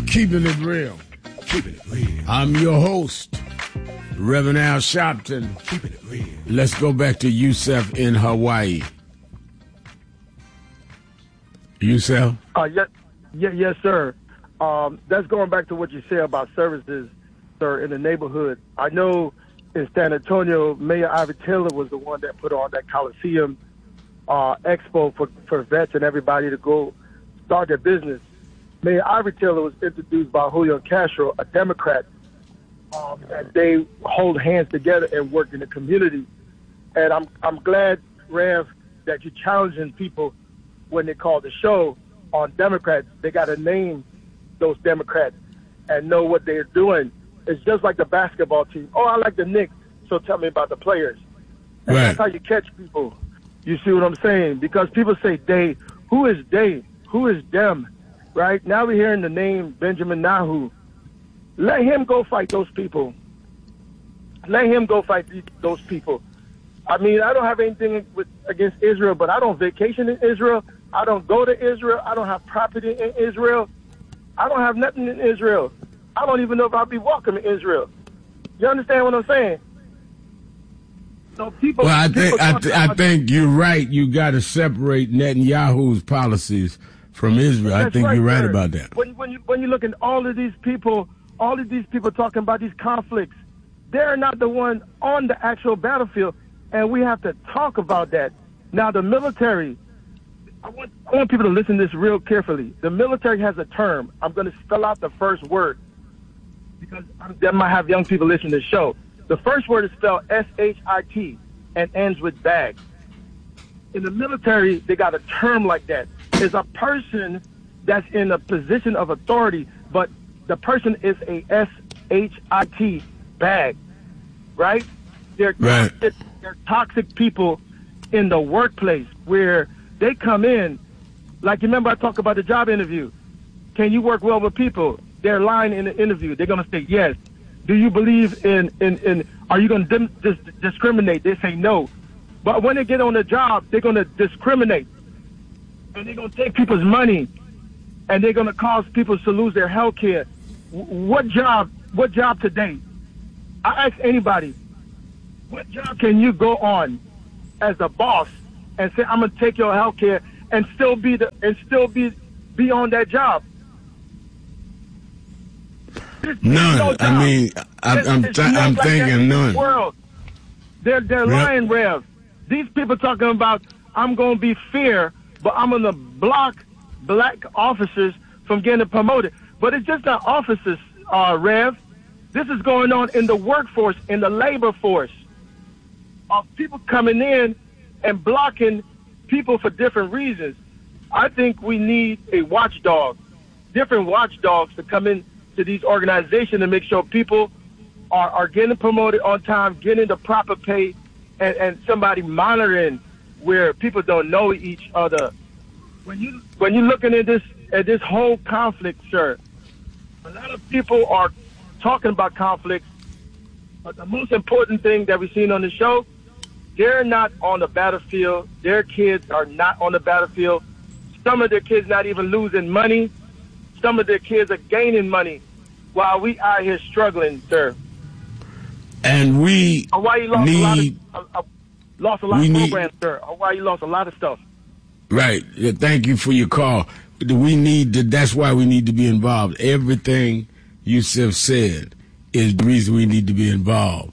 Keeping It Real. Keeping it real. I'm your host, Reverend Al Sharpton. Keeping it real. Let's go back to Yusef in Hawaii. Yusef? Yes, sir. That's going back to what you said about services, sir, in the neighborhood. I know in San Antonio, Mayor Ivy Taylor was the one that put on that Coliseum expo for vets and everybody to go start their business. Mayor Ivy Taylor was introduced by Julio Castro, a Democrat, and they hold hands together and work in the community. And I'm glad, Rev, that you're challenging people when they call the show on Democrats. They got to name those Democrats and know what they're doing. It's just like the basketball team. Oh, I like the Knicks, so tell me about the players. And right. That's how you catch people. You see what I'm saying? Because people say they. Who is they? Who is them? Right? Now we're hearing the name Benjamin Nahu. Let him go fight those people. Let him go fight those people. I mean, I don't have anything against Israel, but I don't vacation in Israel. I don't go to Israel. I don't have property in Israel. I don't have nothing in Israel. I don't even know if I'll be welcome in Israel. You understand what I'm saying? So people. Well, I think you're right. You got to separate Netanyahu's policies from Israel. I think you're right about that. When you look at all of these people talking about these conflicts, they're not the one on the actual battlefield, and we have to talk about that. Now, the military, I want people to listen to this real carefully. The military has a term. I'm going to spell out the first word because that might have young people listening to the show. The first word is spelled S-H-I-T and ends with bag. In the military, they got a term like that. It's a person that's in a position of authority, but the person is a S-H-I-T bag, right? They're toxic people in the workplace where they come in, like you remember I talked about the job interview. Can you work well with people? They're lying in the interview. They're going to say yes. Do you believe in are you going to discriminate? They say no. But when they get on the job, they're going to discriminate. And they're going to take people's money. And they're going to cause people to lose their health care. What job today? I ask anybody, what job can you go on as a boss and say, I'm going to take your health care and still be on that job? None. I mean, I'm thinking none. World. They're lying, Rev. These people talking about I'm going to be fair, but I'm going to block black officers from getting promoted. But it's just not officers, Rev. This is going on in the workforce, in the labor force. Of people coming in and blocking people for different reasons. I think we need a watchdog, different watchdogs to come in to these organizations and make sure people are getting promoted on time, getting the proper pay, and somebody monitoring where people don't know each other. When you're looking at this whole conflict, sir, a lot of people are talking about conflicts, but the most important thing that we've seen on the show, they're not on the battlefield. Their kids are not on the battlefield. Some of their kids not even losing money. Some of their kids are gaining money while we out here struggling, sir. And we Hawaii lost a lot of programs, sir. Hawaii lost a lot of stuff. Right. Yeah, thank you for your call. That's why we need to be involved. Everything Yusef said is the reason we need to be involved.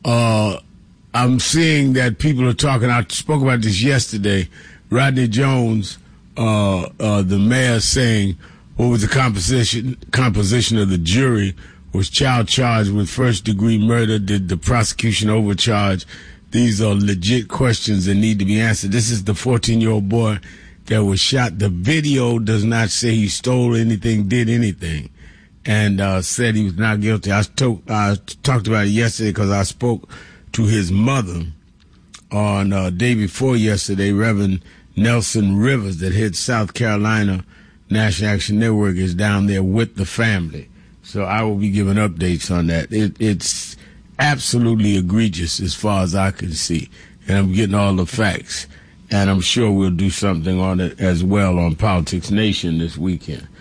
I'm seeing that people are talking. I spoke about this yesterday. Rodney Jones, the mayor, saying what was the composition of the jury? Was child charged with first-degree murder? Did the prosecution overcharge? These are legit questions that need to be answered. This is the 14-year-old boy that was shot. The video does not say he stole anything, did anything, and said he was not guilty. I talked about it yesterday because I spoke to his mother on day before yesterday. Reverend Nelson Rivers, that heads South Carolina National Action Network, is down there with the family. So I will be giving updates on that. It's absolutely egregious as far as I can see. And I'm getting all the facts. And I'm sure we'll do something on it as well on Politics Nation this weekend.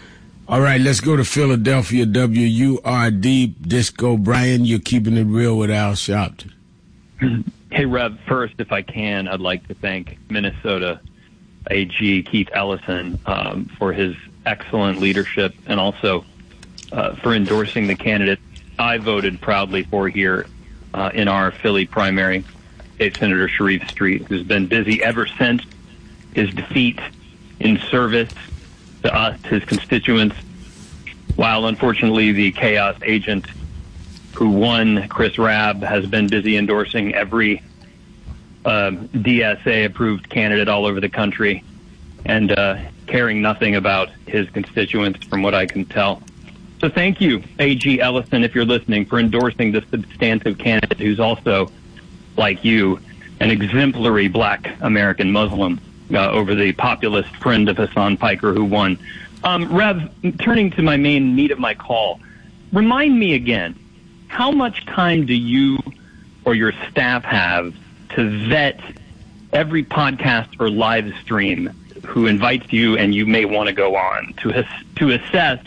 All right, let's go to Philadelphia, WURD, Disco. Brian, you're keeping it real with Al Sharpton. Hey, Rev, first, if I can, I'd like to thank Minnesota AG Keith Ellison for his excellent leadership and also for endorsing the candidate I voted proudly for here in our Philly primary, State Senator Sharif Street, who's been busy ever since his defeat in service to us, his constituents, while unfortunately the chaos agent who won, Chris Rabb, has been busy endorsing every DSA-approved candidate all over the country and caring nothing about his constituents, from what I can tell. So thank you, A.G. Ellison, if you're listening, for endorsing the substantive candidate who's also, like you, an exemplary black American Muslim over the populist friend of Hassan Piker who won. Rev, turning to my main meat of my call, remind me again, how much time do you or your staff have to vet every podcast or live stream who invites you and you may want to go on to assess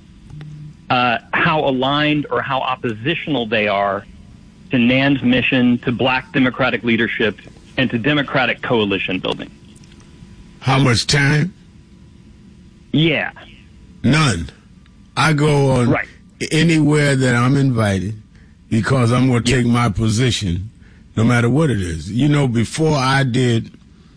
how aligned or how oppositional they are to NAN's mission, to black democratic leadership, and to democratic coalition building? How much time? Yeah. None. I go on anywhere that I'm invited because I'm going to take my position no matter what it is. You know, before I did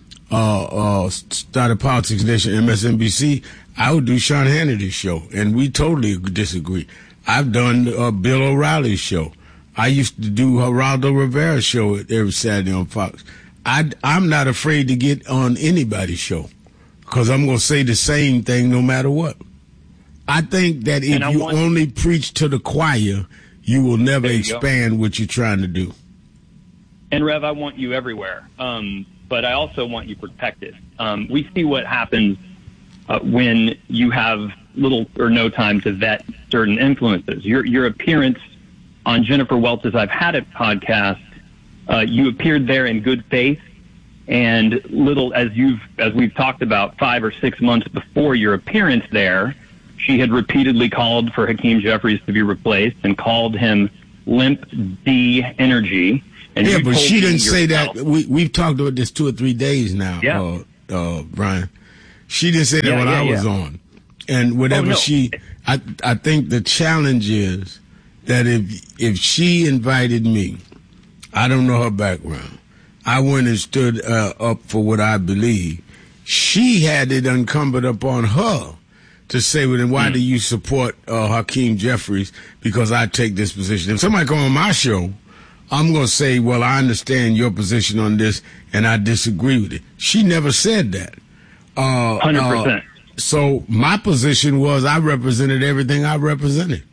started Politics Nation, MSNBC, I would do Sean Hannity's show, and we totally disagree. I've done Bill O'Reilly's show. I used to do Geraldo Rivera's show every Saturday on Fox. I'm not afraid to get on anybody's show because I'm going to say the same thing no matter what. I think that if you only preach to the choir, you will never expand what you're trying to do. And, Rev, I want you everywhere, but I also want you protected. We see what happens when you have little or no time to vet certain influences. Your appearance on Jennifer Welch's I've Had It podcast, you appeared there in good faith, and as we've talked about 5 or 6 months before your appearance there, she had repeatedly called for Hakeem Jeffries to be replaced and called him Limp D Energy. And yeah, but she didn't say that. We've talked about this 2 or 3 days now, Brian. She didn't say that when I was on. And whatever I think the challenge is that if she invited me, I don't know her background, I went and stood up for what I believe. She had it incumbent upon her to say, well, then why do you support Hakeem Jeffries? Because I take this position. If somebody come on my show, I'm going to say, well, I understand your position on this, and I disagree with it. She never said that. 100%. So my position was I represented everything I represented.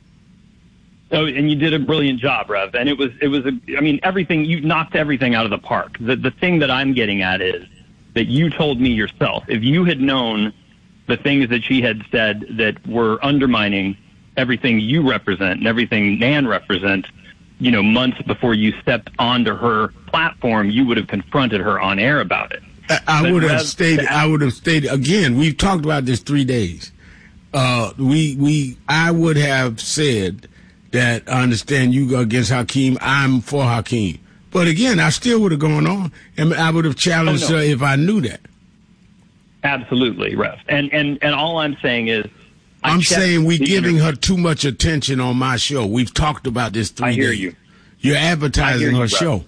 Oh, and you did a brilliant job, Rev. And it was everything, you knocked everything out of the park. The thing that I'm getting at is that you told me yourself, if you had known the things that she had said that were undermining everything you represent and everything Nan represents, months before you stepped onto her platform, you would have confronted her on air about it. I would have stated again. We've talked about this 3 days. I would have said that I understand you go against Hakeem. I'm for Hakeem. But again, I still would have gone on, and I would have challenged her if I knew that. Absolutely, Rev. And all I'm saying is, I'm saying we're giving her too much attention on my show. We've talked about this 3 days. I hear you. You're advertising her show.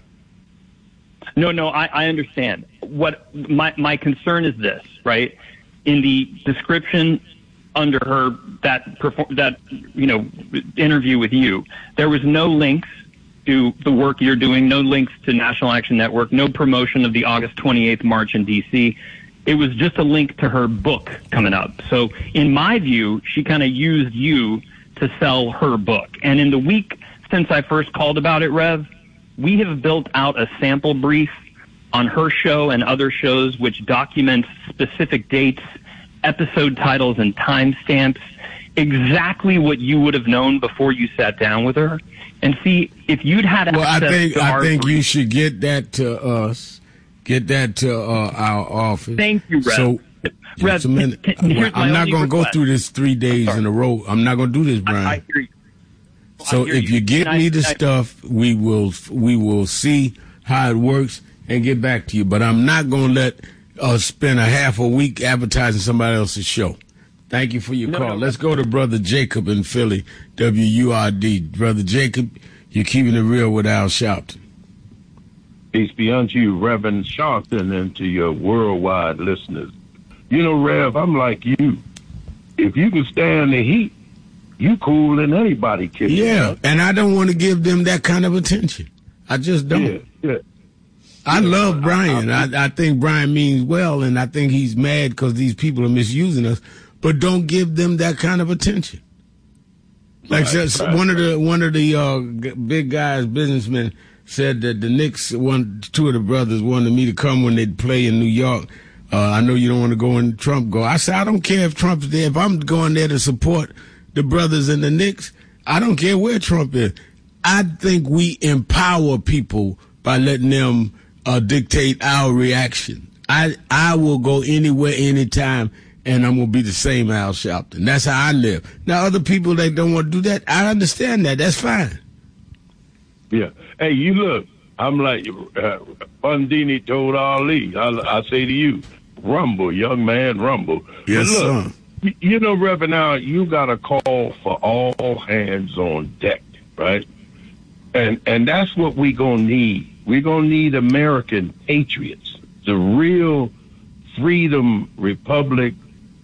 No, I understand. What my concern is this, right? In the description under her that interview with you, there was no links to the work you're doing, no links to National Action Network, no promotion of the August 28th march in D.C. It was just a link to her book coming up. So in my view, she kind of used you to sell her book. And in the week since I first called about it, Rev, we have built out a sample brief on her show and other shows which documents specific dates, episode titles, and timestamps, exactly what you would have known before you sat down with her. And see, if you'd had access I think you should get that to us. Get that to our office. Thank you, Rev. Just a minute. I'm not going to go through this 3 days in a row. I'm not going to do this, Brian. I hear you. So if you get me the stuff, we will see how it works and get back to you. But I'm not going to let us spend a half a week advertising somebody else's show. Thank you for your call. Let's go to Brother Jacob in Philly, WURD. Brother Jacob, you're keeping it real with Al Sharpton. Peace be unto you, Reverend Sharpton, and to your worldwide listeners. You know, Rev, I'm like you. If you can stand the heat, you cool in anybody kitchen. Yeah, and I don't want to give them that kind of attention. I just don't. Yeah. I love Brian. I think Brian means well, and I think he's mad because these people are misusing us. But don't give them that kind of attention. Like one of the big guys, businessmen, said that the Knicks, two of the brothers wanted me to come when they'd play in New York. I know you don't want to go when Trump go. I said, I don't care if Trump's there. If I'm going there to support the brothers in the Knicks, I don't care where Trump is. I think we empower people by letting them dictate our reaction. I will go anywhere, anytime, and I'm going to be the same Al Sharpton. That's how I live. Now, other people that don't want to do that, I understand that. That's fine. Yeah. Hey, you look, I'm like, Bundini told Ali, I say to you, rumble, young man, rumble. Yes, but look, sir. You know, Reverend, now you got a call for all hands on deck, right? And that's what we going to need. We're going to need American patriots, the real freedom republic,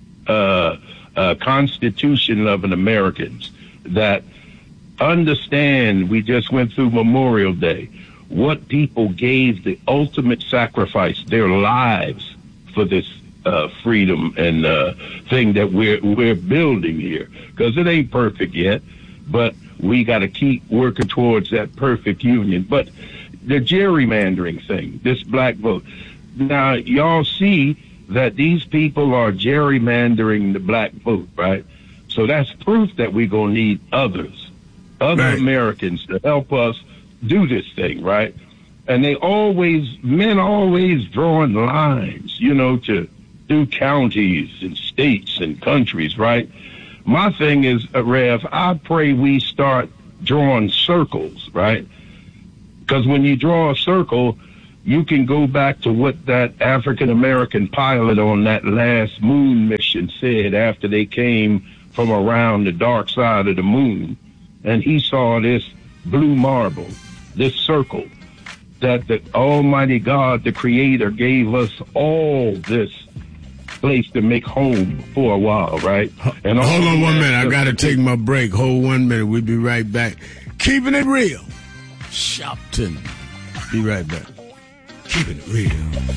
constitution loving Americans that understand. We just went through Memorial Day, what people gave the ultimate sacrifice, their lives, for this freedom and thing that we're building here. Because it ain't perfect yet, but we got to keep working towards that perfect union. But the gerrymandering thing, this black vote. Now, y'all see that these people are gerrymandering the black vote, right? So that's proof that we're going to need other right, Americans to help us do this thing, right? And men always drawing lines, to do counties and states and countries, right? My thing is, Rev, I pray we start drawing circles, right? Because when you draw a circle, you can go back to what that African-American pilot on that last moon mission said after they came from around the dark side of the moon. And he saw this blue marble, this circle, that the Almighty God, the Creator, gave us all this place to make home for a while, right? And hold on 1 minute. I got to take my break. Hold 1 minute. We'll be right back. Keeping it real. Sharpton. Be right back. Keeping it real.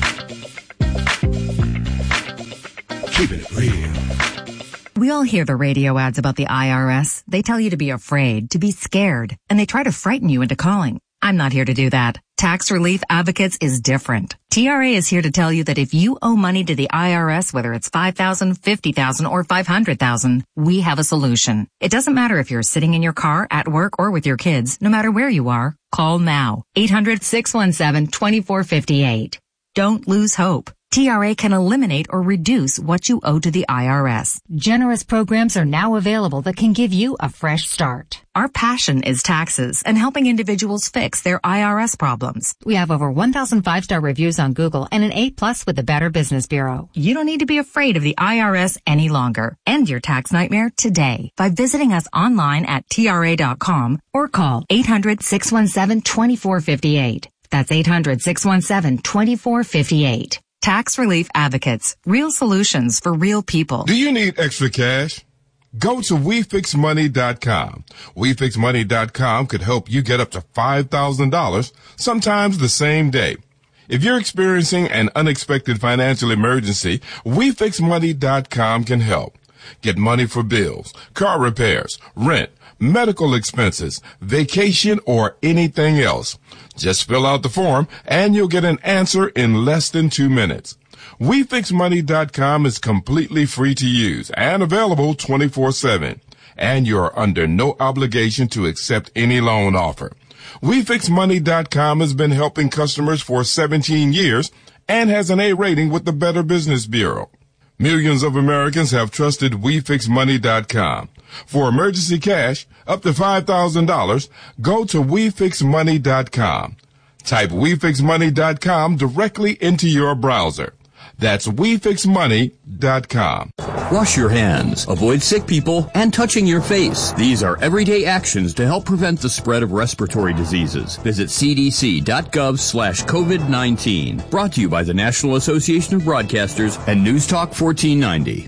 Keeping it real. We all hear the radio ads about the IRS. They tell you to be afraid, to be scared, and they try to frighten you into calling. I'm not here to do that. Tax Relief Advocates is different. TRA is here to tell you that if you owe money to the IRS, whether it's $5,000, $50,000, or $500,000, we have a solution. It doesn't matter if you're sitting in your car, at work, or with your kids. No matter where you are, call now. 800-617-2458. Don't lose hope. TRA can eliminate or reduce what you owe to the IRS. Generous programs are now available that can give you a fresh start. Our passion is taxes and helping individuals fix their IRS problems. We have over 1,000 5-star reviews on Google and an A+ with the Better Business Bureau. You don't need to be afraid of the IRS any longer. End your tax nightmare today by visiting us online at TRA.com or call 800-617-2458. That's 800-617-2458. Tax Relief Advocates. Real solutions for real people. Do you need extra cash? Go to WeFixMoney.com. WeFixMoney.com could help you get up to $5,000, sometimes the same day. If you're experiencing an unexpected financial emergency, WeFixMoney.com can help. Get money for bills, car repairs, rent, medical expenses, vacation, or anything else. Just fill out the form and you'll get an answer in less than 2 minutes. WeFixMoney.com is completely free to use and available 24/7. And you're under no obligation to accept any loan offer. WeFixMoney.com has been helping customers for 17 years and has an A rating with the Better Business Bureau. Millions of Americans have trusted WeFixMoney.com. For emergency cash up to $5,000, go to WeFixMoney.com. Type WeFixMoney.com directly into your browser. That's WeFixMoney.com. Wash your hands, avoid sick people, and touching your face. These are everyday actions to help prevent the spread of respiratory diseases. Visit cdc.gov/COVID-19. Brought to you by the National Association of Broadcasters and News Talk 1490.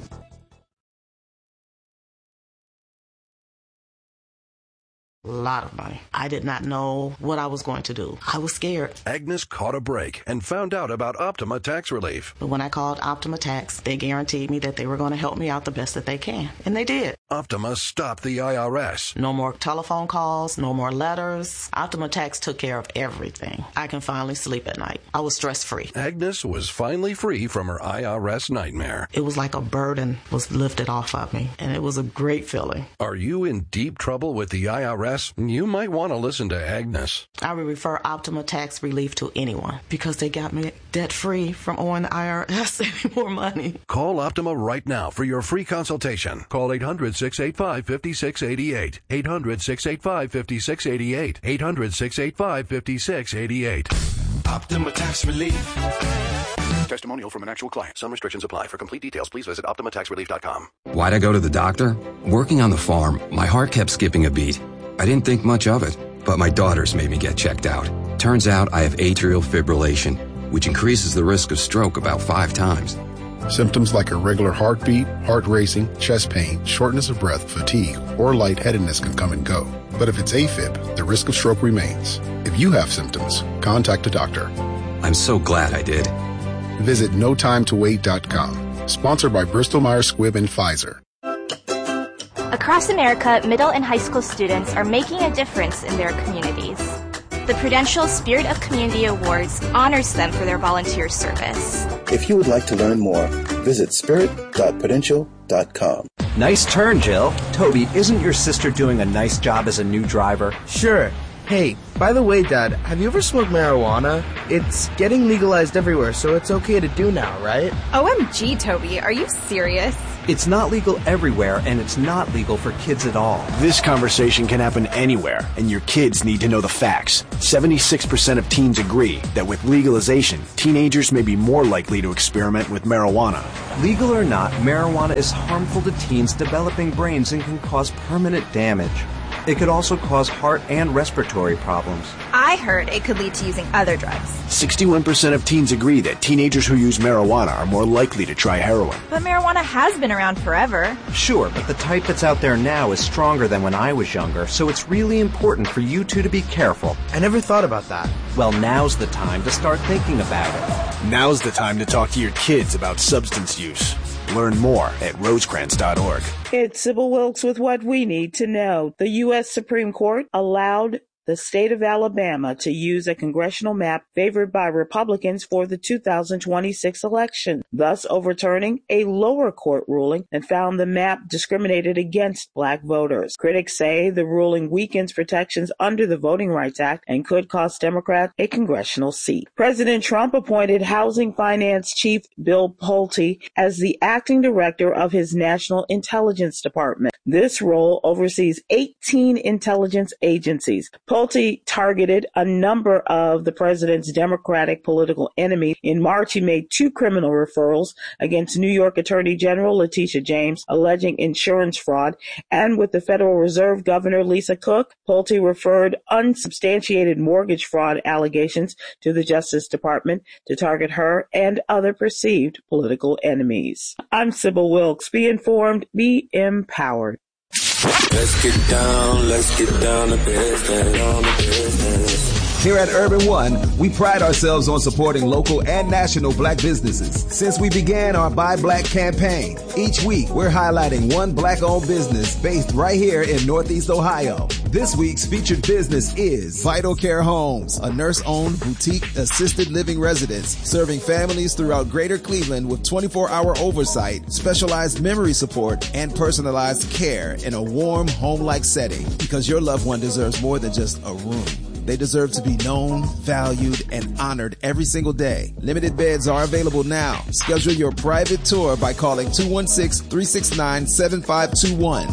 A lot of money. I did not know what I was going to do. I was scared. Agnes caught a break and found out about Optima Tax Relief. But when I called Optima Tax, they guaranteed me that they were going to help me out the best that they can. And they did. Optima stopped the IRS. No more telephone calls, no more letters. Optima Tax took care of everything. I can finally sleep at night. I was stress-free. Agnes was finally free from her IRS nightmare. It was like a burden was lifted off of me, and it was a great feeling. Are you in deep trouble with the IRS? You might want to listen to Agnes. I would refer Optima Tax Relief to anyone because they got me debt-free from owing the IRS any more money. Call Optima right now for your free consultation. Call 800-685-5688. 800-685-5688. 800-685-5688. Optima Tax Relief. Testimonial from an actual client. Some restrictions apply. For complete details, please visit OptimaTaxRelief.com. Why'd I go to the doctor? Working on the farm, my heart kept skipping a beat. I didn't think much of it, but my daughters made me get checked out. Turns out I have atrial fibrillation, which increases the risk of stroke about 5 times. Symptoms like irregular heartbeat, heart racing, chest pain, shortness of breath, fatigue, or lightheadedness can come and go. But if it's AFib, the risk of stroke remains. If you have symptoms, contact a doctor. I'm so glad I did. Visit NoTimeToWait.com. Sponsored by Bristol-Myers Squibb and Pfizer. Across America, middle and high school students are making a difference in their communities. The Prudential Spirit of Community Awards honors them for their volunteer service. If you would like to learn more, visit spirit.prudential.com. Nice turn, Jill. Toby, isn't your sister doing a nice job as a new driver? Sure. Hey, by the way, Dad, have you ever smoked marijuana? It's getting legalized everywhere, so it's okay to do now, right? OMG, Toby, are you serious? It's not legal everywhere, and it's not legal for kids at all. This conversation can happen anywhere, and your kids need to know the facts. 76% of teens agree that with legalization, teenagers may be more likely to experiment with marijuana. Legal or not, marijuana is harmful to teens' developing brains and can cause permanent damage. It could also cause heart and respiratory problems. I heard it could lead to using other drugs. 61% of teens agree that teenagers who use marijuana are more likely to try heroin. But marijuana has been around forever. Sure, but the type that's out there now is stronger than when I was younger, so it's really important for you two to be careful. I never thought about that. Well, now's the time to start thinking about it. Now's the time to talk to your kids about substance use. Learn more at rosecrans.org. It's Sybil Wilkes with what we need to know. The U.S. Supreme Court allowed the state of Alabama to use a congressional map favored by Republicans for the 2026 election, thus overturning a lower court ruling that found the map discriminated against black voters. Critics say the ruling weakens protections under the Voting Rights Act and could cost Democrats a congressional seat. President Trump appointed Housing Finance Chief Bill Pulte as the acting director of his National Intelligence Department. This role oversees 18 intelligence agencies. Pulte targeted a number of the president's Democratic political enemies. In March, he made 2 criminal referrals against New York Attorney General Letitia James, alleging insurance fraud, and with the Federal Reserve Governor Lisa Cook, Pulte referred unsubstantiated mortgage fraud allegations to the Justice Department to target her and other perceived political enemies. I'm Sybil Wilkes. Be informed, be empowered. Let's get down to business. Here at Urban One, we pride ourselves on supporting local and national black businesses. Since we began our Buy Black campaign, each week we're highlighting one black-owned business based right here in Northeast Ohio. This week's featured business is Vital Care Homes, a nurse-owned boutique assisted living residence serving families throughout Greater Cleveland with 24-hour oversight, specialized memory support, and personalized care in a warm, home-like setting, because your loved one deserves more than just a room. They deserve to be known, valued, and honored every single day. Limited beds are available now. Schedule your private tour by calling 216-369-7521.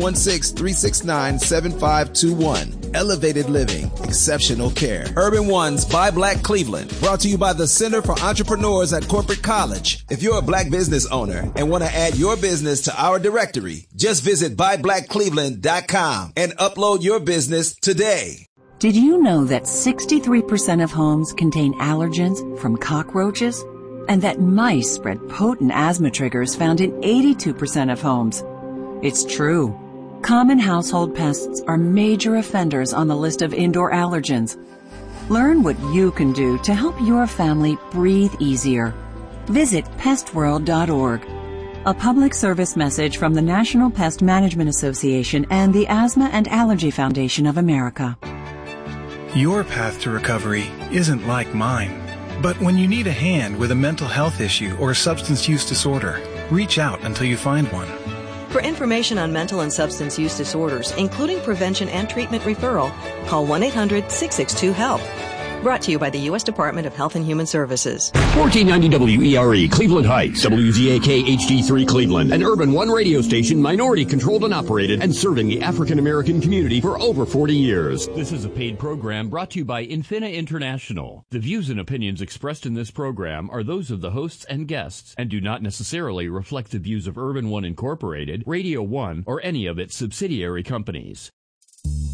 216-369-7521. Elevated living, exceptional care. Urban One's Buy Black Cleveland, brought to you by the Center for Entrepreneurs at Corporate College. If you're a black business owner and want to add your business to our directory, just visit buyblackcleveland.com and upload your business today. Did you know that 63% of homes contain allergens from cockroaches? And that mice spread potent asthma triggers found in 82% of homes? It's true. Common household pests are major offenders on the list of indoor allergens. Learn what you can do to help your family breathe easier. Visit pestworld.org. A public service message from the National Pest Management Association and the Asthma and Allergy Foundation of America. Your path to recovery isn't like mine. But when you need a hand with a mental health issue or a substance use disorder, reach out until you find one. For information on mental and substance use disorders, including prevention and treatment referral, call 1-800-662-HELP. Brought to you by the U.S. Department of Health and Human Services. 1490 WERE, Cleveland Heights, WZAK HD3 Cleveland, an Urban One radio station, minority controlled and operated, and serving the African American community for over 40 years. This is a paid program brought to you by Infina International. The views and opinions expressed in this program are those of the hosts and guests and do not necessarily reflect the views of Urban One Incorporated, Radio One, or any of its subsidiary companies.